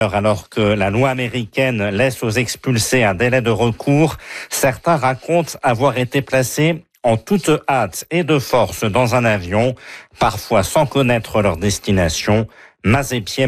Alors que la loi américaine laisse aux expulsés un délai de recours, certains racontent avoir été placés en toute hâte et de force dans un avion, parfois sans connaître leur destination. Mains et pieds